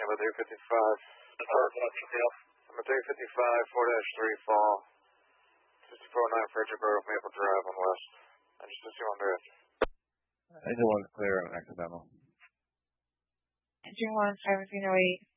number 355. Number 355, 4-3 fall. 649 Frederick Grove, Maple Drive on West. I just assume I'm good. I just want to clear on accidental. Engine 1, 1708.